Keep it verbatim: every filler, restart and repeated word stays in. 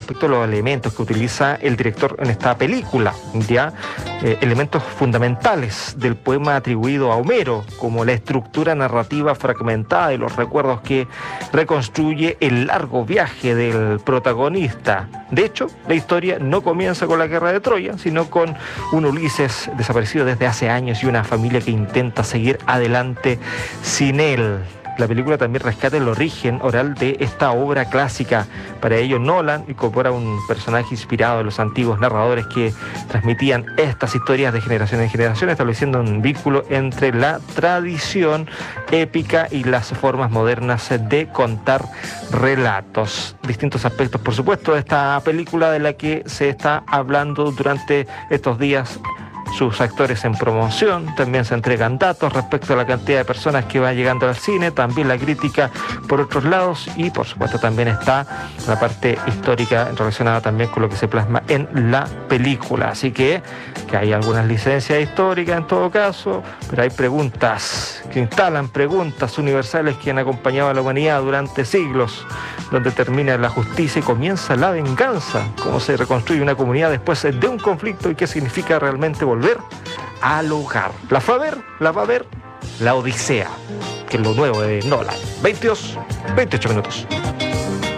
respecto a los elementos que utiliza el director en esta película, ya eh, elementos fundamentales del poema atribuido a Homero, como la estructura narrativa fragmentada y los recuerdos que reconstruye el largo viaje del protagonista. De hecho, la historia no comienza con la guerra de Troya, sino con un Ulises desaparecido desde hace años y una familia que intenta seguir adelante sin él. La película también rescata el origen oral de esta obra clásica. Para ello, Nolan incorpora un personaje inspirado en los antiguos narradores que transmitían estas historias de generación en generación, estableciendo un vínculo entre la tradición épica y las formas modernas de contar relatos. Distintos aspectos, por supuesto, de esta película de la que se está hablando durante estos días. Sus actores en promoción, también se entregan datos respecto a la cantidad de personas que van llegando al cine, también la crítica por otros lados y por supuesto también está la parte histórica relacionada también con lo que se plasma en la película. Así que, que hay algunas licencias históricas en todo caso, pero hay preguntas que instalan preguntas universales que han acompañado a la humanidad durante siglos, donde termina la justicia y comienza la venganza, cómo se reconstruye una comunidad después de un conflicto y qué significa realmente volver al hogar. La va a ver, la va a ver La Odisea, que es lo nuevo de Nolan. veintidós, veintiocho minutos.